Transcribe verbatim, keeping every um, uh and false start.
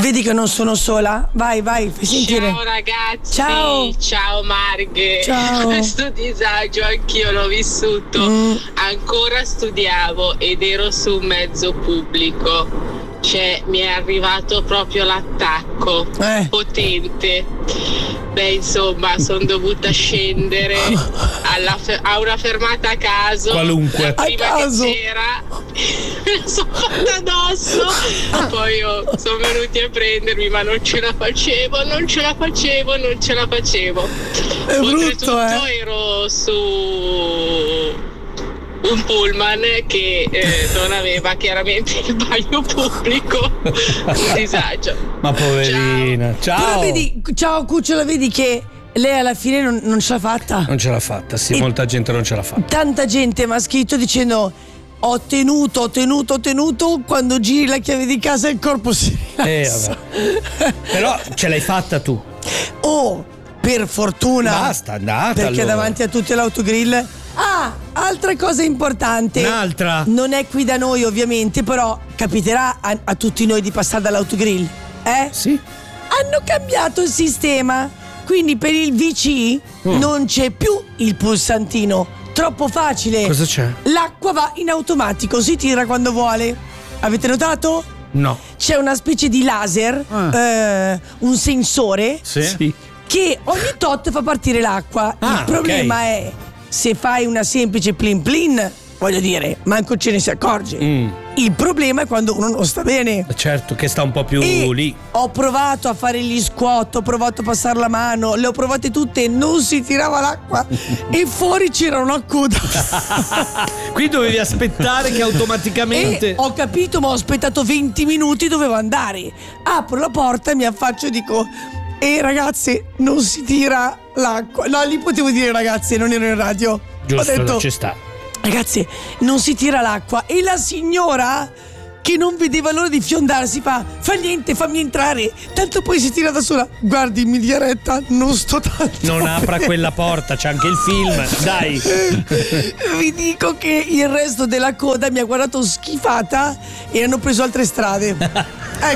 Vedi che non sono sola? Vai, vai, fai sentire. Ciao ragazzi. Ciao. Ciao Marghe. Ciao. Questo disagio anch'io l'ho vissuto. Mm. Ancora studiavo ed ero su un mezzo pubblico. Cioè, mi è arrivato proprio l'attacco eh. potente. Beh, insomma, sono dovuta scendere alla fe- a una fermata a caso. Qualunque. La prima a caso. che c'era, me la sono fatta addosso. Poi oh, sono venuti a prendermi, ma non ce la facevo, non ce la facevo, non ce la facevo. È Oltretutto brutto, eh? ero su un pullman che eh, non aveva chiaramente il bagno pubblico. Un disagio. Ma poverina, ciao. ciao. Però vedi, ciao Cucciola, vedi che lei alla fine non, non ce l'ha fatta. Non ce l'ha fatta, sì, e molta gente non ce l'ha fatta. Tanta gente mi ha scritto dicendo: ho tenuto, ho tenuto, ho tenuto, quando giri la chiave di casa il corpo si rilassa. Eh, vabbè. Però ce l'hai fatta tu. Oh, per fortuna. Basta, andata perché allora. davanti a tutti l'autogrill. Ah, altra cosa importante. Un'altra. Non è qui da noi ovviamente, però capiterà a, a tutti noi di passare dall'autogrill. Eh? Sì. Hanno cambiato il sistema, quindi per il V C mm. non c'è più il pulsantino. Troppo facile. Cosa c'è? L'acqua va in automatico, si tira quando vuole. Avete notato? No. C'è una specie di laser, ah. eh, un sensore sì. Sì. che ogni tot fa partire l'acqua. Ah, il problema okay. è se fai una semplice plin plin, voglio dire, manco ce ne si accorge. Mm. Il problema è quando uno non sta bene. Certo, che sta un po' più e lì. Ho provato a fare gli squat, ho provato a passare la mano, le ho provate tutte, non si tirava l'acqua e fuori c'era una coda. Qui dovevi aspettare che automaticamente. E ho capito, ma ho aspettato venti minuti, dovevo andare. Apro la porta e mi affaccio e dico: e ragazzi, non si tira l'acqua. No, lì potevo dire ragazzi, non ero in radio. Giusto, ho detto, ci sta. Ragazzi, non si tira l'acqua. E la signora, che non vedeva l'ora di fiondarsi, fa: fa niente, fammi entrare, tanto poi si tira da sola. Guardi, mi dia retta, non sto tanto. Non apra quella porta, c'è anche il film, dai. Vi dico che il resto della coda mi ha guardato schifata e hanno preso altre strade. Ecco.